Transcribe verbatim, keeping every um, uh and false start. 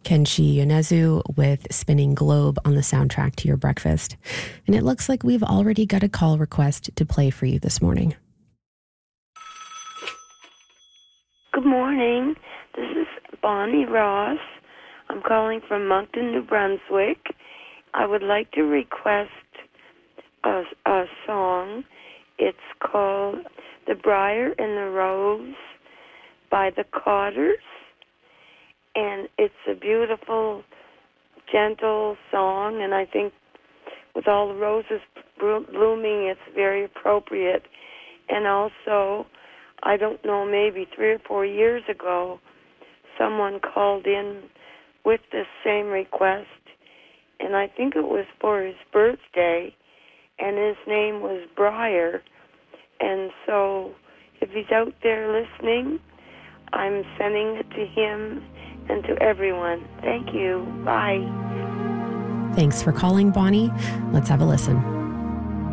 Kenshi Yonezu with Spinning Globe on the soundtrack to your breakfast. And it looks like we've already got a call request to play for you this morning. Good morning. This is Bonnie Ross. I'm calling from Moncton, New Brunswick. I would like to request a, a song. It's called The Briar and the Rose by the Cottars. And it's a beautiful, gentle song, and I think with all the roses blooming, it's very appropriate. And also, I don't know, maybe three or four years ago, someone called in with the same request, and I think it was for his birthday, and his name was Briar. And so, if he's out there listening, I'm sending it to him and to everyone. Thank you. Bye. Thanks for calling, Bonnie. Let's have a listen.